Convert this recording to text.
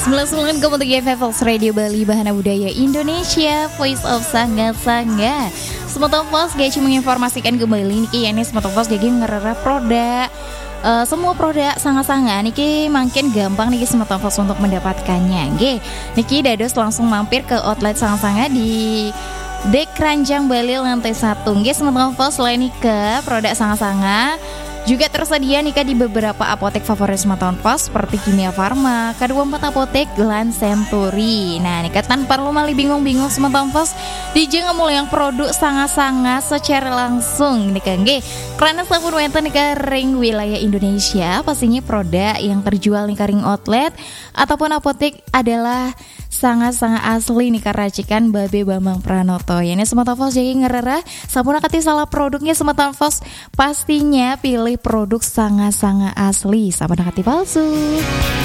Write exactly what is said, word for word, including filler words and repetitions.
sembilan puluh sembilan koma tiga F M Radio Bali, Bahana Budaya Indonesia, Voice of Sangga-Sangga. Semotovos Gaji menginformasikan kembali niki yakni Semotovos Gaji ngerera produk uh, semua produk sangat-sangat niki makin gampang niki Semotovos untuk mendapatkannya. Nggih, niki dados langsung mampir ke outlet sangat-sangat di Dek Ranjang Bali lantai satu. Nggih, Semotovos selain ke produk sangat-sangat juga tersedia nih di beberapa apotek favorit Semotovos seperti Kimia Farma, K dua puluh empat Apotek, Glan Century. Nah, nih tanpa perlu mali bingung-bingung Semotovos dijeng mulai yang produk sangat-sangat secara langsung nih kan nggih. Karena sampun wonten nih ring wilayah Indonesia, pastinya produk yang terjual nih ring outlet ataupun apotek adalah sangat-sangat asli nih racikan Babe Bambang Pranoto. Ya ini Semotovos jadi ngerera sampun akati salah produknya Semotovos pastinya pilih produk sangat-sangat asli, sampun akati palsu.